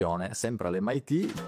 sempre all'MIT,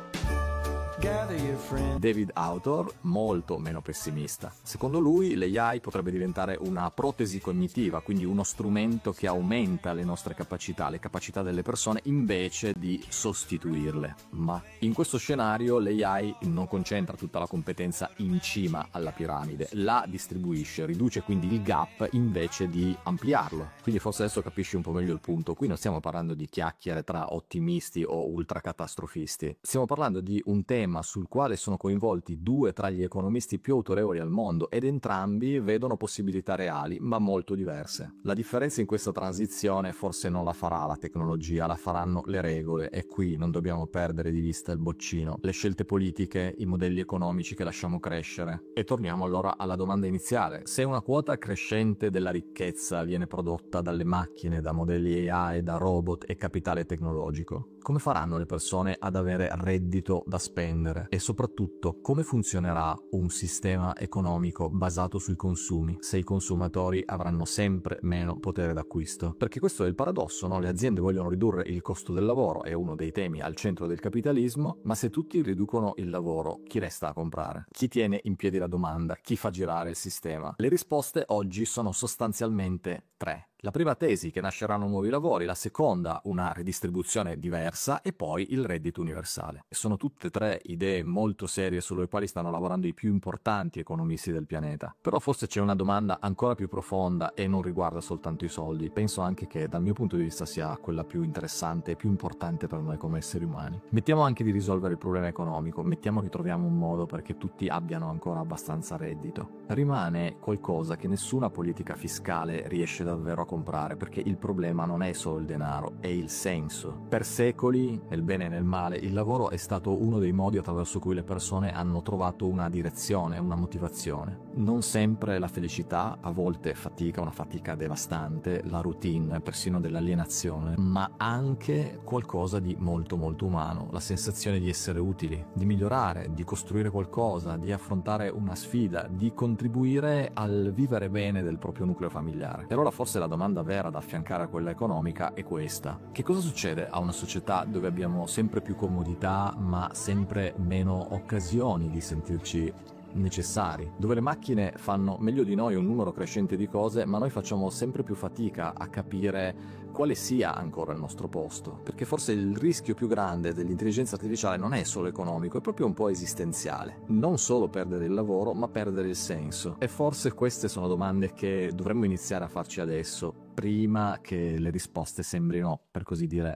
David Autor, molto meno pessimista. Secondo lui l'AI potrebbe diventare una protesi cognitiva, quindi uno strumento che aumenta le nostre capacità, le capacità delle persone, invece di sostituirle. Ma in questo scenario l'AI non concentra tutta la competenza in cima alla piramide, la distribuisce, riduce quindi il gap invece di ampliarlo. Quindi forse adesso capisci un po' meglio il punto. Qui non stiamo parlando di chiacchiere tra ottimisti o ultracatastrofisti, stiamo parlando di un tema sul quale sono coinvolti due tra gli economisti più autorevoli al mondo ed entrambi vedono possibilità reali ma molto diverse. La differenza in questa transizione forse non la farà la tecnologia, la faranno le regole, e qui non dobbiamo perdere di vista il boccino, le scelte politiche, i modelli economici che lasciamo crescere. E torniamo allora alla domanda iniziale: se una quota crescente della ricchezza viene prodotta dalle macchine, da modelli AI, da robot e capitale tecnologico, come faranno le persone ad avere reddito da spendere? E soprattutto, come funzionerà un sistema economico basato sui consumi se i consumatori avranno sempre meno potere d'acquisto? Perché questo è il paradosso, no? Le aziende vogliono ridurre il costo del lavoro, è uno dei temi al centro del capitalismo, ma se tutti riducono il lavoro, chi resta a comprare? Chi tiene in piedi la domanda? Chi fa girare il sistema? Le risposte oggi sono sostanzialmente tre. La prima tesi, che nasceranno nuovi lavori; la seconda, una ridistribuzione diversa; e poi il reddito universale. Sono tutte tre idee molto serie sulle quali stanno lavorando i più importanti economisti del pianeta. Però forse c'è una domanda ancora più profonda e non riguarda soltanto i soldi. Penso anche che dal mio punto di vista sia quella più interessante e più importante per noi come esseri umani. Mettiamo anche di risolvere il problema economico, mettiamo che troviamo un modo perché tutti abbiano ancora abbastanza reddito. Rimane qualcosa che nessuna politica fiscale riesce davvero a comprare, perché il problema non è solo il denaro, è il senso. Per secoli, nel bene e nel male, il lavoro è stato uno dei modi attraverso cui le persone hanno trovato una direzione, una motivazione. Non sempre la felicità, a volte fatica, una fatica devastante, la routine, persino dell'alienazione, ma anche qualcosa di molto molto umano, la sensazione di essere utili, di migliorare, di costruire qualcosa, di affrontare una sfida, di contribuire al vivere bene del proprio nucleo familiare. E allora forse la domanda vera da affiancare a quella economica è questa: che cosa succede a una società dove abbiamo sempre più comodità ma sempre meno occasioni di sentirci necessari, dove le macchine fanno meglio di noi un numero crescente di cose ma noi facciamo sempre più fatica a capire quale sia ancora il nostro posto? Perché forse il rischio più grande dell'intelligenza artificiale non è solo economico, è proprio un po' esistenziale. Non solo perdere il lavoro, ma perdere il senso. E forse queste sono domande che dovremmo iniziare a farci adesso, prima che le risposte sembrino, per così dire,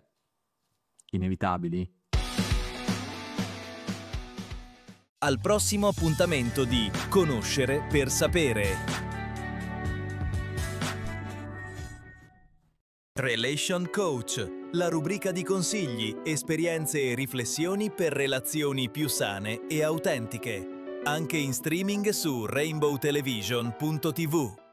inevitabili. Al prossimo appuntamento di Conoscere per sapere. Relation Coach, la rubrica di consigli, esperienze e riflessioni per relazioni più sane e autentiche. Anche in streaming su rainbowtelevision.tv.